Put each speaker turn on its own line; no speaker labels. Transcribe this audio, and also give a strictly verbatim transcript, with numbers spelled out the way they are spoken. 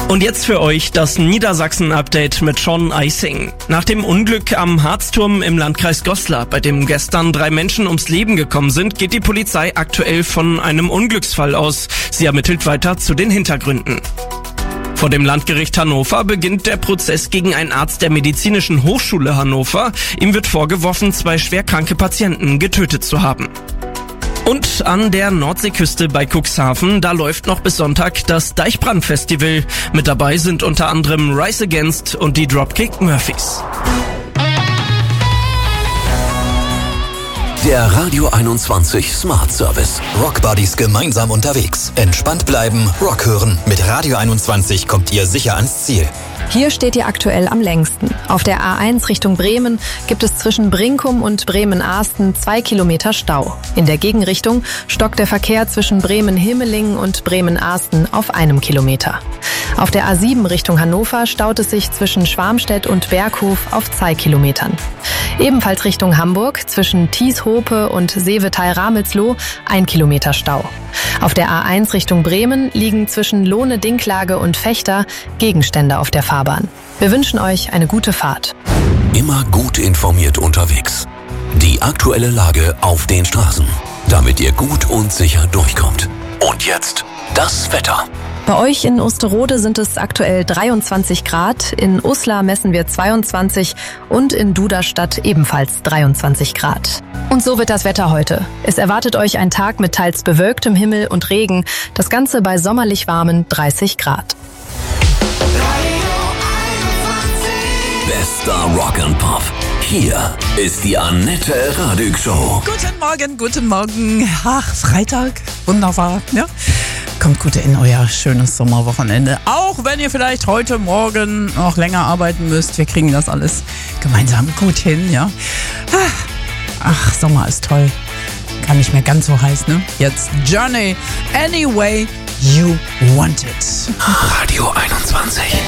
Und jetzt für euch das Niedersachsen-Update mit Sean Eising. Nach dem Unglück am Harzturm im Landkreis Goslar, bei dem gestern drei Menschen ums Leben gekommen sind, geht die Polizei aktuell von einem Unglücksfall aus. Sie ermittelt weiter zu den Hintergründen. Vor dem Landgericht Hannover beginnt der Prozess gegen einen Arzt der Medizinischen Hochschule Hannover. Ihm wird vorgeworfen, zwei schwerkranke Patienten getötet zu haben. Und an der Nordseeküste bei Cuxhaven, da läuft noch bis Sonntag das Deichbrand-Festival. Mit dabei sind unter anderem Rise Against und die Dropkick Murphys.
Der Radio einundzwanzig Smart Service. Rock Buddies gemeinsam unterwegs. Entspannt bleiben, Rock hören. Mit Radio einundzwanzig kommt ihr sicher ans Ziel.
Hier steht ihr aktuell am längsten. Auf der A eins Richtung Bremen gibt es zwischen Brinkum und Bremen-Ahsten zwei Kilometer Stau. In der Gegenrichtung stockt der Verkehr zwischen Bremen-Himmelingen und Bremen-Ahsten auf einem Kilometer. Auf der A sieben Richtung Hannover staut es sich zwischen Schwarmstedt und Berghof auf zwei Kilometern. Ebenfalls Richtung Hamburg zwischen Thieshope und Seevetal-Ramelsloh ein Kilometer Stau. Auf der A eins Richtung Bremen liegen zwischen Lohne-Dinklage und Fechter Gegenstände auf der Fahrbahn. Wir wünschen euch eine gute Fahrt.
Immer gut informiert unterwegs. Die aktuelle Lage auf den Straßen, damit ihr gut und sicher durchkommt. Und jetzt das Wetter.
Bei euch in Osterode sind es aktuell dreiundzwanzig Grad, in Uslar messen wir zweiundzwanzig und in Duderstadt ebenfalls dreiundzwanzig Grad. Und so wird das Wetter heute. Es erwartet euch ein Tag mit teils bewölktem Himmel und Regen, das Ganze bei sommerlich warmen dreißig Grad.
Bester Rock and Pop. Hier ist die Annette Radig Show.
Guten Morgen, guten Morgen. Ach, Freitag, wunderbar, ja. Kommt gut in euer schönes Sommerwochenende. Auch wenn ihr vielleicht heute Morgen noch länger arbeiten müsst. Wir kriegen das alles gemeinsam gut hin, ja. Ach, Sommer ist toll. Kann nicht mehr ganz so heiß, ne? Jetzt Journey, Any Way You Want It.
Radio einundzwanzig.